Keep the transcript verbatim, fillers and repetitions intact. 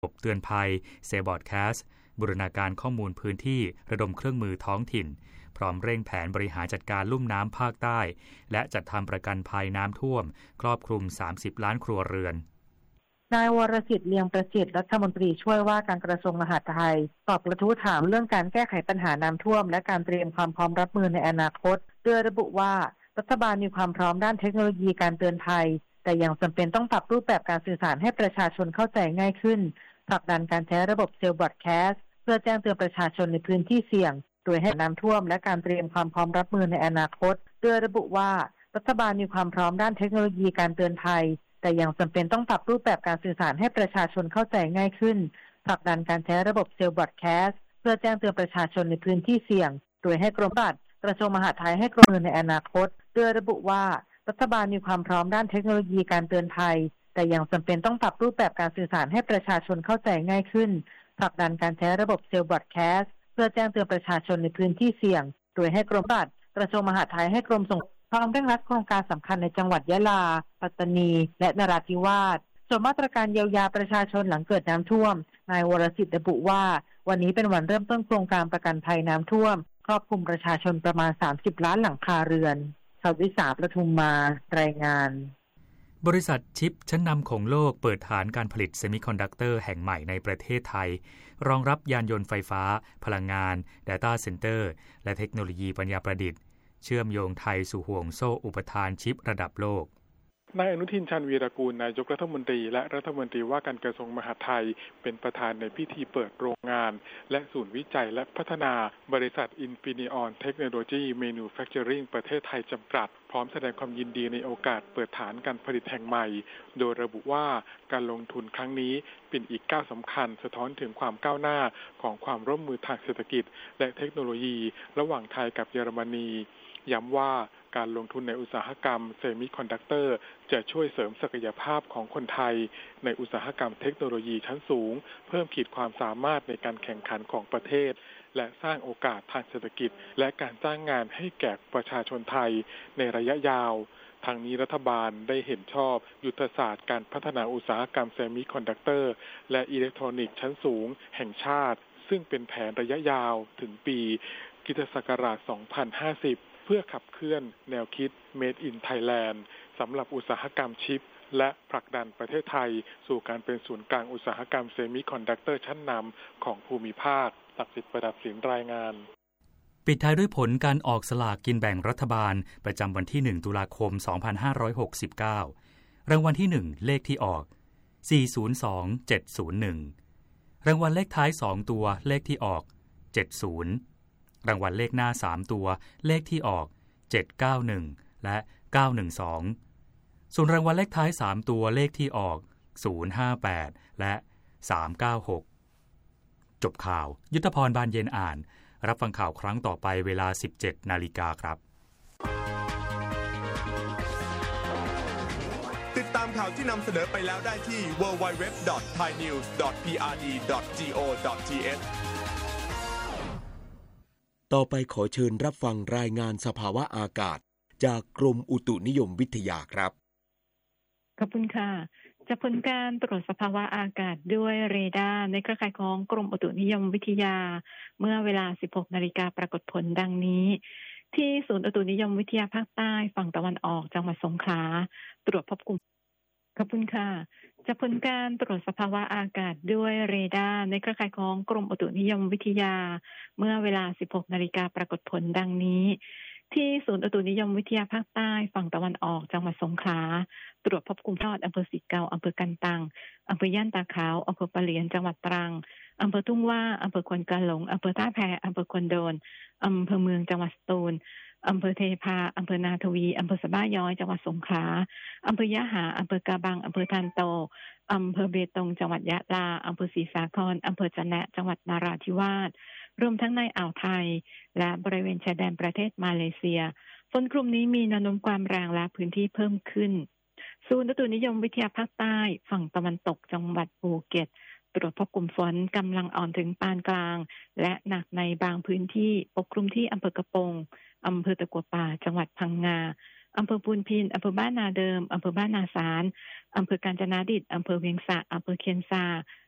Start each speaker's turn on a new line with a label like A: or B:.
A: บบเตือนภัยเซบอร์ดแคสบูรณาการข้อมูลพื้นที่ระดมเครื่องมือท้องถิ่นพร้อมเร่งแผนบริหารจัดการลุ่มน้ำภาคใต้และจัดทำประกันภัยน้ำท่วมครอบคลุมสามสิบล้านครัวเรือน
B: นายวรสิทธิ์เลียงประสิทธิ์รัฐมนตรีช่วยว่าการกระทรวงมหาดไทยตอบกระทู้ถามเรื่องการแก้ไขปัญหาน้ำท่วมและการเตรียมความพร้อมรับมือในอนาคตโดยระบุว่ารัฐบาลมีความพร้อมด้านเทคโนโลยีการเตือนภัยแต่ยังจำเป็นต้องปรับรูปแบบการสื่อสารให้ประชาชนเข้าใจง่ายขึ้นผลักดันการใช้ระบบเซลล์บรอดแคสต์เพื่อแจ้งเตือนประชาชนในพื้นที่เสี่ยงโดยให้น้ำท่วมและการเตรียมความพร้อมรับมือในอนาคตโดยระบุว่ารัฐบาลมีความพร้อมด้านเทคโนโลยีการเตือนภัยแต่ยังจำเป็นต้องปรับรูปแบบการสื่อสารให้ประชาชนเข้าใจง่ายขึ้นผลักดันการใช้ระบบเซลล์บรอดแคสต์เพื่อแจ้งเตือนประชาชนในพื้นที่เสี่ยงโดยให้กรมปลัดกระทรวงมหาดไทยให้กรมในอนาคตโดยระบุว่ารัฐบาลมีความพร้อมด้านเทคโนโลยีการเตือนภัยแต่ยังจำเป็นต้องปรับรูปแบบการสื่อสารให้ประชาชนเข้าใจง่ายขึ้นผลักดันการใช้ระบบเซลล์บรอดแคสต์เพื่อแจ้งเตือนประชาชนในพื้นที่เสี่ยงโดยให้กรมปลัดกระทรวงมหาดไทยให้กรมส่งพร้อมเร่งรัดโครงการสำคัญในจังหวัดยะลาปัตตานีและนราธิวาสส่วนมาตรการเยียวยาประชาชนหลังเกิดน้ำท่วมนายวรสิทธิ์ระบุว่าวันนี้เป็นวันเริ่มต้นโครงการประกันภัยน้ำท่วมครอบคลุมประชาชนประมาณสามสิบล้านหลังคาเรือนสวิสาประทุมมารายงาน
A: บริษัทชิปชั้นนำของโลกเปิดฐานการผลิตเซมิคอนดักเตอร์แห่งใหม่ในประเทศไทยรองรับยานยนต์ไฟฟ้าพลังงาน Data Center และเทคโนโลยีปัญญาประดิษฐ์เชื่อมโยงไทยสู่ห่วงโซ่อุปทานชิประดับโลก
C: นายอนุทินชาญวีรกูลนายกรัฐมนตรีและรัฐมนตรีว่าการกระทรวงมหาดไทยเป็นประธานในพิธีเปิดโรงงานและศูนย์วิจัยและพัฒนาบริษัท Infineon Technology Manufacturing ประเทศไทยจำกัดพร้อมแสดงความยินดีในโอกาสเปิดฐานการผลิตแห่งใหม่โดยระบุว่าการลงทุนครั้งนี้เป็นอีกก้าวสำคัญสะท้อนถึงความก้าวหน้าของความร่วมมือทางเศรษฐกิจและเทคโนโลยีระหว่างไทยกับเยอรมนีย้ำว่าการลงทุนในอุตสาหกรรมเซมิคอนดักเตอร์จะช่วยเสริมศักยภาพของคนไทยในอุตสาหกรรมเทคโนโลยีชั้นสูงเพิ่มขีดความสามารถในการแข่งขันของประเทศและสร้างโอกาสทางเศรษฐกิจและการจ้างงานให้แก่ประชาชนไทยในระยะยาวทางนี้รัฐบาลได้เห็นชอบยุทธศาสตร์การพัฒนาอุตสาหกรรมเซมิคอนดักเตอร์และอิเล็กทรอนิกส์ชั้นสูงแห่งชาติซึ่งเป็นแผนระยะยาวถึงปีคริสตศักราชสองพันห้าสิบเพื่อขับเคลื่อนแนวคิด Made in Thailand สำหรับอุตสาหกรรมชิปและผลักดันประเทศไทยสู่การเป็นศูนย์กลางอุตสาหกรรมเซมิคอนดักเตอร์ชั้นนำของภูมิภาคศักดิ์สิทธิ์ประดับศิลป์รายงาน
A: ปิดท้ายด้วยผลการออกสลากกินแบ่งรัฐบาลประจำวันที่หนึ่งตุลาคมสองพันห้าร้อยหกสิบเก้ารางวัลที่หนึ่งเลขที่ออกสี่ศูนย์สอง เจ็ดศูนย์หนึ่งรางวัลเลขท้ายสองตัวเลขที่ออกเจ็ดสิบรางวัลเลขหน้าสามตัวเลขที่ออกเจ็ดเก้าหนึ่งและเก้าหนึ่งสองส่วนรางวัลเลขท้ายสามตัวเลขที่ออกศูนย์ห้าแปดและสามเก้าหกจบข่าวยุทธพรบานเย็นอ่านรับฟังข่าวครั้งต่อไปเวลา สิบเจ็ดนาฬิกาครับ
D: ติดตามข่าวที่นำเสนอไปแล้วได้ที่ ดับเบิลยู ดับเบิลยู ดับเบิลยู ดอท ไทยนิวส์ ดอท พี อาร์ ดี ดอท จี โอ ดอท ที เอช ต่อไปขอเชิญรับฟังรายงานสภาวะอากาศจากกรมอุตุนิยมวิทยาครับ
E: ขอบคุณค่ะจากผลการตรวจสภาวะอากาศด้วยเรดาร์ในเครือข่ายของกรมอุตุนิยมวิทยาเมื่อเวลา สิบหกนาฬิกาปรากฏผลดังนี้ที่ศูนย์อุตุนิยมวิทยาภาคใต้ฝั่งตะวันออกจังหวัดสงขลาตรวจพบกลุ่มขอบคุณค่ะจากผลการตรวจสภาวะอากาศด้วยเรดาร์ในเครือข่ายของกรมอุตุนิยมวิทยาเมื่อเวลา สิบหกนาฬิกาปรากฏผลดังนี้ที่ศูนย์อุตุนิยมวิทยาภาคใต้ฝั่งตะวันออกจังหวัดสงขลาตรวจพบกลุ่มยอดอำเภอสิเกาอำเภอกันตังอำเภอย่านตาขาวอำเภอปะเหลียนจังหวัดตรังอำเภอทุ่งว่าอำเภอควนกาหลงอำเภอท่าแพอำเภอควนโดนอำเภอเมืองจังหวัดสตูลอำเภอเทพาอำเภอนาทวีอำเภอสะบ้าย้อยจังหวัดสงขลาอำเภอยะหาอำเภอกาบังอำเภอทานโตอำเภอเบตงจังหวัดยะลาอำเภอศรีสาครอำเภอจะแนะจังหวัดนราธิวาสรวมทั้งในอ่าวไทยและบริเวณชายแดนประเทศมาเลเซียฝนกลุ่มนี้มีแนวโน้มความแรงและพื้นที่เพิ่มขึ้นศูนย์อุตุนิยมวิทยาภาคใต้ฝั่งตะวันตกจังหวัดภูเก็ตตรวจพบกลุ่มฝนกำลังอ่อนถึงปานกลางและหนักในบางพื้นที่ปกคลุมที่อำเภอกระโปงอำเภอตะกัวป่าจังหวัดพังงาอำเภอปูนพินอำเภอบ้านนาเดิมอำเภอบ้านนาสารอำเภอกาญจนาดิษฐ์อำเภอเวียงสะอำเภอเคียนซา